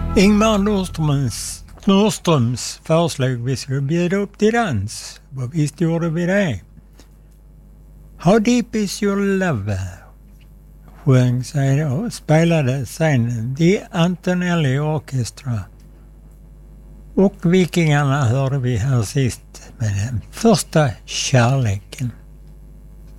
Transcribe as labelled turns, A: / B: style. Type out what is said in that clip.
A: Ingmar Nordströms föreslog vi skulle bjuda upp till dans. Och visst gjorde vi det. How deep is your love? Sjöng sig och spelade sen The Antonelli Orchestra. Och Vikingarna hörde vi här sist med den första kärleken.